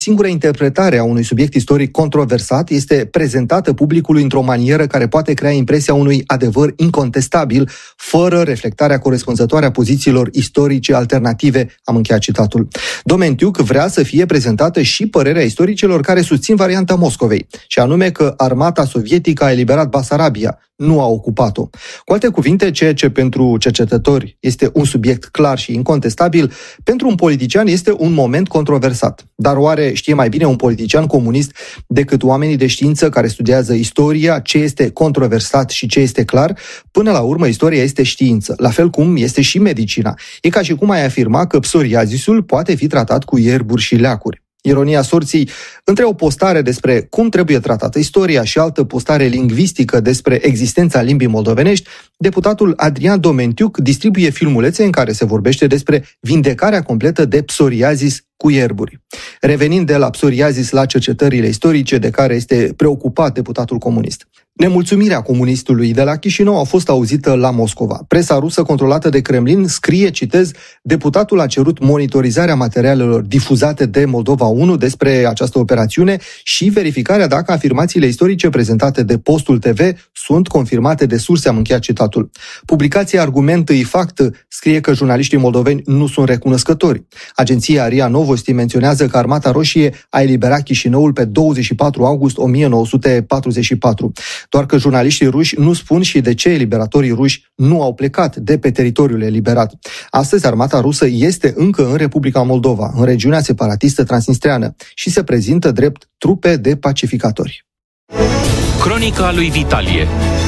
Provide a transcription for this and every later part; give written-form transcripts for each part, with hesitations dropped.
Singura interpretare a unui subiect istoric controversat este prezentată publicului într-o manieră care poate crea impresia unui adevăr incontestabil, fără reflectarea corespunzătoare a pozițiilor istorice alternative, am încheiat citatul. Domentiuc vrea să fie prezentată și părerea istoricilor care susțin varianta Moscovei, și anume că armata sovietică a eliberat Basarabia, nu a ocupat-o. Cu alte cuvinte, ceea ce pentru cercetători este un subiect clar și incontestabil, pentru un politician este un moment controversat. Dar oare știe mai bine un politician comunist decât oamenii de știință care studiază istoria, ce este controversat și ce este clar? Până la urmă, istoria este știință, la fel cum este și medicina. E ca și cum ai afirma că psoriazisul poate fi tratat cu ierburi și leacuri. Ironia sorții, între o postare despre cum trebuie tratată istoria și altă postare lingvistică despre existența limbii moldovenești, deputatul Adrian Domentiuc distribuie filmulețe în care se vorbește despre vindecarea completă de psoriazis cu ierburi. Revenind de la psoriazis la cercetările istorice de care este preocupat deputatul comunist. Nemulțumirea comunistului de la Chișinău a fost auzită la Moscova. Presa rusă controlată de Kremlin scrie, citez, deputatul a cerut monitorizarea materialelor difuzate de Moldova 1 despre această operațiune și verificarea dacă afirmațiile istorice prezentate de Postul TV sunt confirmate de surse, am încheiat citatul. Publicația Argument Fact scrie că jurnaliștii moldoveni nu sunt recunoscători. Agenția RIA Novosti menționează că Armata Roșie a eliberat Chișinăul pe 24 august 1944. Doar că jurnaliștii ruși nu spun și de ce eliberatorii ruși nu au plecat de pe teritoriul eliberat. Astăzi, armata rusă este încă în Republica Moldova, în regiunea separatistă transnistreană, și se prezintă drept trupe de pacificatori. Cronica lui Vitalie.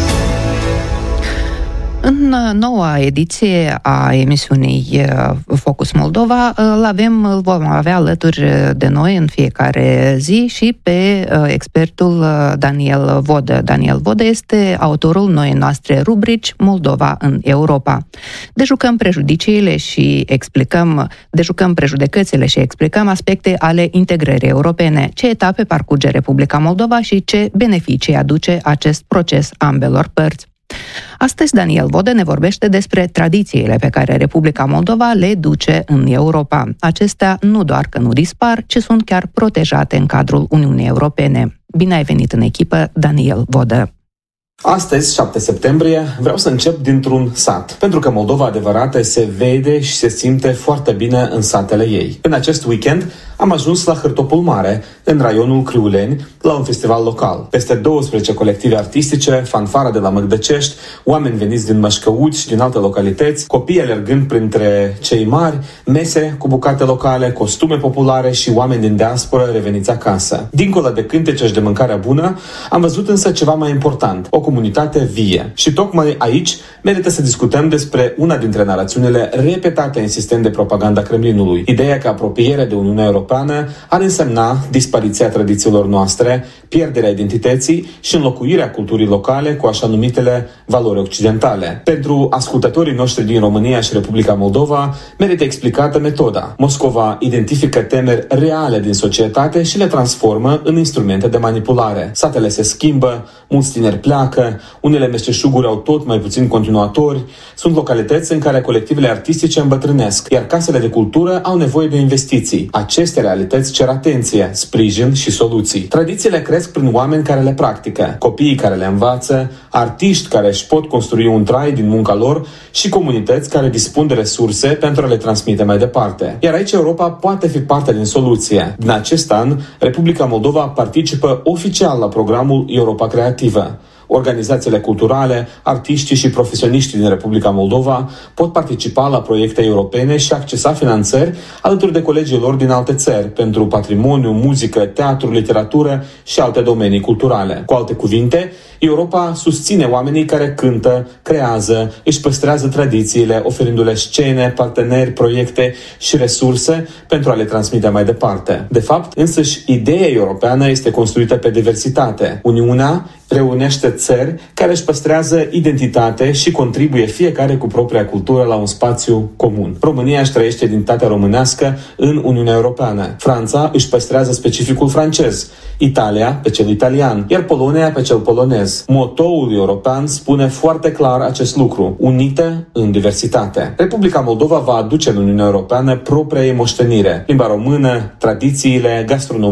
În noua ediție a emisiunii Focus Moldova îl vom avea alături de noi în fiecare zi și pe expertul Daniel Vodă. Daniel Vodă este autorul noii noastre rubrici Moldova în Europa. Dejucăm prejudecățile și explicăm aspecte ale integrării europene, ce etape parcurge Republica Moldova și ce beneficii aduce acest proces ambelor părți. Astăzi, Daniel Vodă ne vorbește despre tradițiile pe care Republica Moldova le duce în Europa. Acestea nu doar că nu dispar, ci sunt chiar protejate în cadrul Uniunii Europene. Bine ai venit în echipă, Daniel Vodă! Astăzi, 7 septembrie, vreau să încep dintr-un sat, pentru că Moldova adevărată se vede și se simte foarte bine în satele ei. În acest weekend am ajuns la Hârtopul Mare, în raionul Criuleni, la un festival local. Peste 12 colective artistice, fanfara de la Măgdăcești, oameni veniți din Mășcăuți și din alte localități, copii alergând printre cei mari, mese cu bucate locale, costume populare și oameni din diasporă reveniți acasă. Dincolo de cântece și de mâncarea bună, am văzut însă ceva mai important, o comunitate vie. Și tocmai aici merită să discutăm despre una dintre narațiunile repetate insistent de propaganda Kremlinului. Ideea că apropierea de Uniunea Europeană ar însemna dispariția tradițiilor noastre, pierderea identității și înlocuirea culturii locale cu așa numitele valori occidentale. Pentru ascultătorii noștri din România și Republica Moldova, merită explicată metoda. Moscova identifică temeri reale din societate și le transformă în instrumente de manipulare. Satele se schimbă, mulți tineri pleacă, unele meșteșuguri au tot mai puțini continuatori, sunt localități în care colectivele artistice îmbătrânesc, iar casele de cultură au nevoie de investiții. Aceste realități cer atenție, sprijin și soluții. Tradițiile cresc prin oameni care le practică, copiii care le învață, artiști care își pot construi un trai din munca lor și comunități care dispun de resurse pentru a le transmite mai departe. Iar aici Europa poate fi parte din soluție. Din acest an, Republica Moldova participă oficial la programul Europa Creativă. Organizațiile culturale, artiștii și profesioniștii din Republica Moldova pot participa la proiecte europene și accesa finanțări alături de colegii lor din alte țări pentru patrimoniu, muzică, teatru, literatură și alte domenii culturale. Cu alte cuvinte, Europa susține oamenii care cântă, creează, își păstrează tradițiile, oferindu-le scene, parteneri, proiecte și resurse pentru a le transmite mai departe. De fapt, însăși, ideea europeană este construită pe diversitate. Uniunea reunește țări care își păstrează identitate și contribuie fiecare cu propria cultură la un spațiu comun. România își trăiește identitatea românească în Uniunea Europeană. Franța își păstrează specificul francez, Italia pe cel italian, iar Polonia pe cel polonez. citez, motoul european spune foarte clar acest lucru, unite în diversitate. Republica Moldova va aduce în Uniunea Europeană propria ei moștenire, limba română, tradițiile, gastronomia,